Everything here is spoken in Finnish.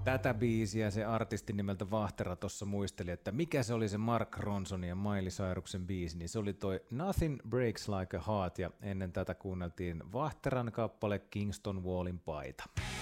Tätä biisiä se artisti nimeltä Vahtera tuossa muisteli, että mikä se oli se Mark Ronsonin ja Miley Cyrusen biisi, niin se oli toi Nothing Breaks Like a Heart, ja ennen tätä kuunneltiin Vahteran kappale Kingston Wallin paita.